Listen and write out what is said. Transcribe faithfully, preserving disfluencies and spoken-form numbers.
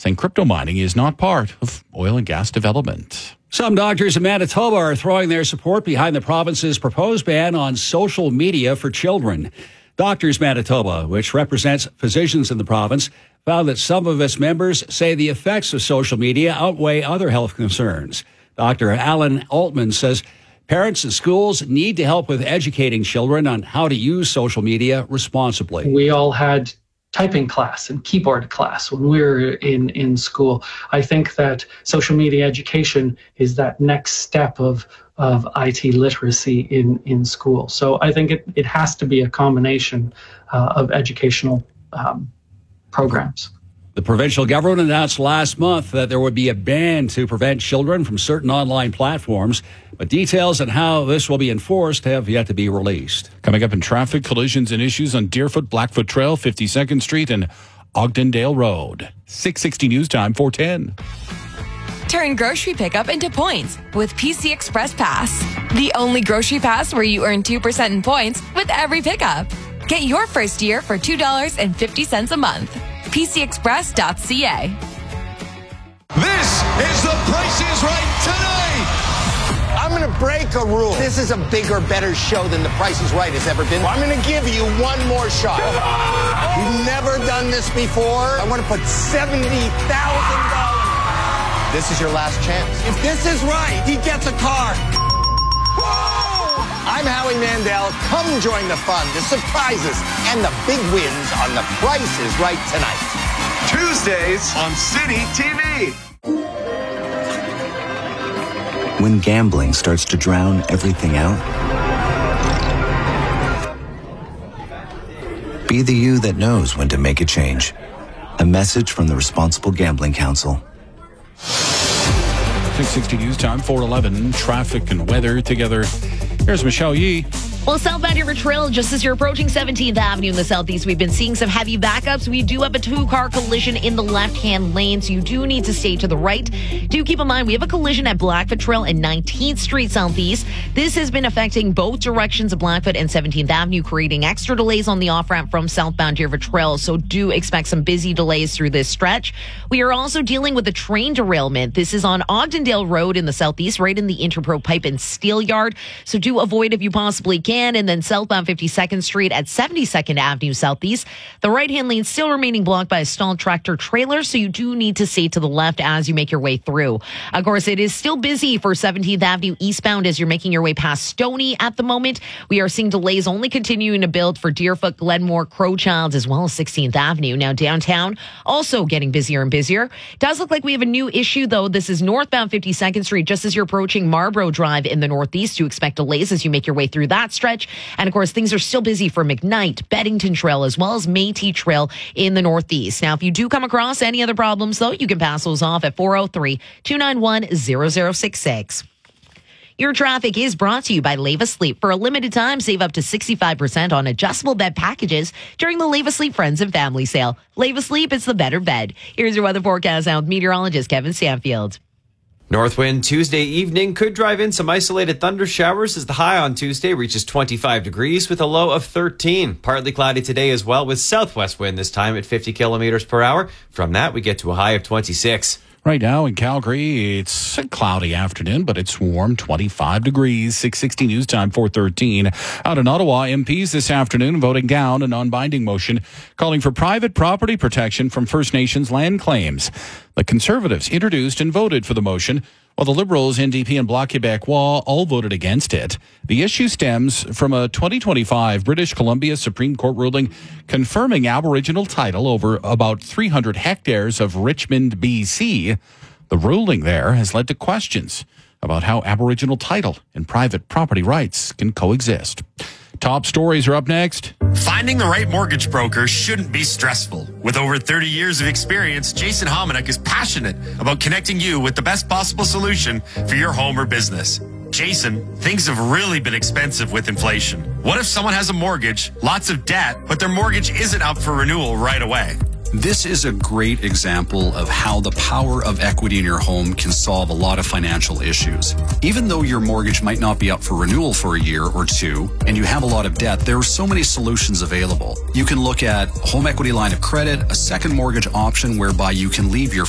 saying crypto mining is not part of oil and gas development. Some doctors in Manitoba are throwing their support behind the province's proposed ban on social media for children. Doctors Manitoba, which represents physicians in the province, found that some of its members say the effects of social media outweigh other health concerns. Doctor Alan Altman says parents and schools need to help with educating children on how to use social media responsibly. We all had typing class and keyboard class when we were in, in school. I think that social media education is that next step of, of I T literacy in, in school. So I think it, it has to be a combination uh, of educational um, programs. The provincial government announced last month that there would be a ban to prevent children from certain online platforms, but details on how this will be enforced have yet to be released. Coming up in traffic, collisions and issues on Deerfoot, Blackfoot Trail, fifty-second Street, and Ogdendale Road. six sixty News Time, four ten. Turn grocery pickup into points with P C Express Pass. The only grocery pass where you earn two percent in points with every pickup. Get your first year for two dollars and fifty cents a month. P C express dot c a. This is The Price is Right tonight. I'm going to break a rule. This is a bigger, better show than The Price is Right has ever been. I'm going to give you one more shot. You've never done this before. I want to put seventy thousand dollars. This is your last chance. If this is right, he gets a car. I'm Howie Mandel. Come join the fun, the surprises, and the big wins on The Price is Right tonight. Tuesdays on City T V. When gambling starts to drown everything out, be the you that knows when to make a change. A message from the Responsible Gambling Council. six sixty News Time, four eleven. Traffic and weather together. Here's Michelle Yee. Well, southbound River Trail, just as you're approaching seventeenth Avenue in the southeast, we've been seeing some heavy backups. We do have a two-car collision in the left-hand lane, so you do need to stay to the right. Do keep in mind, we have a collision at Blackfoot Trail and nineteenth Street southeast. This has been affecting both directions of Blackfoot and seventeenth Avenue, creating extra delays on the off-ramp from southbound River Trail, so do expect some busy delays through this stretch. We are also dealing with a train derailment. This is on Ogdendale Road in the southeast, right in the Interpro Pipe and Steel Yard, so do avoid if you possibly can. And then southbound fifty-second Street at seventy-second Avenue Southeast. The right-hand lane still remaining blocked by a stalled tractor trailer, so you do need to stay to the left as you make your way through. Of course, it is still busy for seventeenth Avenue eastbound as you're making your way past Stoney at the moment. We are seeing delays only continuing to build for Deerfoot, Glenmore, Crowchild, as well as sixteenth Avenue. Now downtown, also getting busier and busier. Does look like we have a new issue, though. This is northbound fifty-second Street, just as you're approaching Marlborough Drive in the northeast. To expect delays as you make your way through that stretch. And of course, things are still busy for McKnight, Beddington Trail, as well as Métis Trail in the northeast. Now, if you do come across any other problems, though, you can pass those off at four oh three, two nine one, zero zero six six. Your traffic is brought to you by Leva Sleep. For a limited time, save up to sixty-five percent on adjustable bed packages during the Leva Sleep Friends and Family Sale. Leva Sleep, it's the better bed. Here's your weather forecast now with meteorologist Kevin Stanfield. North wind Tuesday evening could drive in some isolated thunder showers as the high on Tuesday reaches twenty-five degrees with a low of thirteen. Partly cloudy today as well with southwest wind this time at fifty kilometers per hour. From that, we get to a high of twenty-six. Right now in Calgary, it's a cloudy afternoon, but it's warm, twenty-five degrees, six sixty News Time, four thirteen. Out in Ottawa, M Ps this afternoon voting down a non-binding motion calling for private property protection from First Nations land claims. The Conservatives introduced and voted for the motion, while the Liberals, N D P, and Bloc Québécois all voted against it. The issue stems from a twenty twenty-five British Columbia Supreme Court ruling confirming Aboriginal title over about three hundred hectares of Richmond, B C. The ruling there has led to questions about how Aboriginal title and private property rights can coexist. Top stories are up next. Finding the right mortgage broker shouldn't be stressful. With over thirty years of experience, Jason Hominick is passionate about connecting you with the best possible solution for your home or business. Jason, things have really been expensive with inflation. What if someone has a mortgage, lots of debt, but their mortgage isn't up for renewal right away? This is a great example of how the power of equity in your home can solve a lot of financial issues. Even though your mortgage might not be up for renewal for a year or two, and you have a lot of debt, there are so many solutions available. You can look at home equity line of credit, a second mortgage option whereby you can leave your